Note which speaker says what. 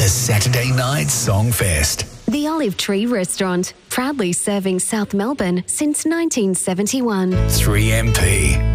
Speaker 1: The Saturday Night Songfest.
Speaker 2: The Olive Tree Restaurant, proudly serving South Melbourne since 1971.
Speaker 1: 3MP.